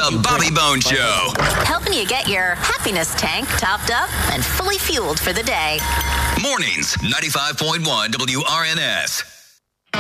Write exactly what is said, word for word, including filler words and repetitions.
The Bobby Bones Show. Helping you get your happiness tank topped up and fully fueled for the day. Mornings, ninety-five point one W R N S.